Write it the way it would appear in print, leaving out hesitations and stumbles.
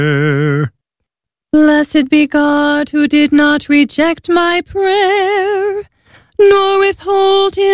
Blessed be God who did not reject my prayer, nor withhold his